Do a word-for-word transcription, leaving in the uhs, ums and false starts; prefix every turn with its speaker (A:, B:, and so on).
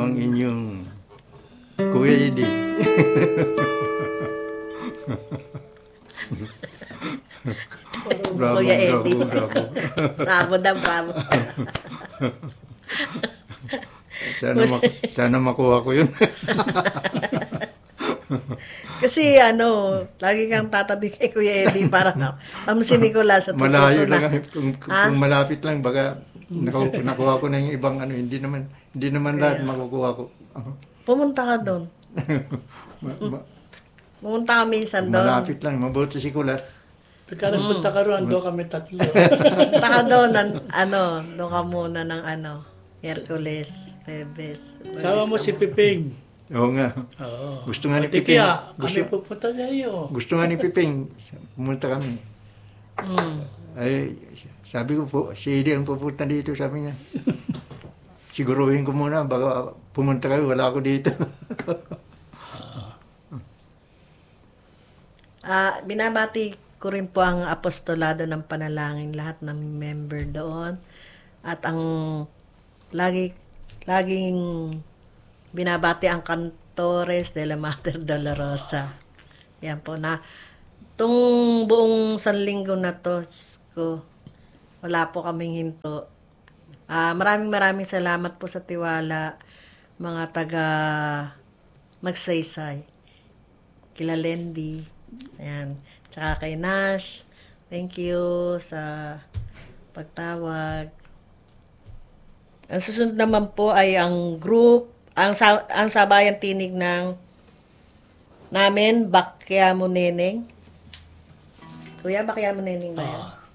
A: ang inyong Kuya Eddie. Bravo,
B: Kuya
A: bravo,
B: Eddie.
A: bravo.
B: Bravo na, bravo.
A: Sana, mak- sana makuha ko yun.
B: Kasi ano, lagi kang tatabi kay Kuya Eddie para ang si Nicolas at
A: Malayo
B: tututo na.
A: lang. Kung,
B: Ha?
A: kung malapit lang, baga naku- nakuha ko na yung ibang ano. Hindi naman, hindi naman lahat makukuha ko.
B: Pumunta ka doon.
A: Ma- ma-
B: Pumunta ka minsan doon.
A: malapit lang. Mabuti si Kulas.
C: Pagka nagpunta ka roon, doon kami tatlo.
B: Pumunta ka doon, ng, ano, doon ka muna ng ano, Hercules, Pebes.
C: Sama mo si Piping.
A: Oo nga.
C: Oo.
A: Gusto nga ni
C: O, di
A: Piping.
C: kaya, kami
A: Gusto,
C: pupunta sa iyo.
A: gusto nga ni Piping. Pumunta kami.
B: Mm.
A: Ay, sabi ko po, si Eddie ang pupunta dito, sabi niya. Siguruhin ko muna, baka pumunta kayo, wala ako dito.
B: Ah, binabati ko rin po ang apostolado ng panalangin, lahat ng member doon. At ang lagi laging binabati ang Cantores de la Mater Dolorosa. Yan po na. Itong buong sanlinggo na to, Diyos ko, wala po kaming hinto. Ah, maraming maraming salamat po sa tiwala, mga taga Magsaysay. Kila Lendi. Ayan. Tsaka kay Nash. Thank you sa pagtawag. Ang susunod naman po ay ang group, ang, sa, ang sabayang tinig ng namin, Bakyamo Neneng. Kuya, Bakyamo Neneng ba yan?
C: Oo.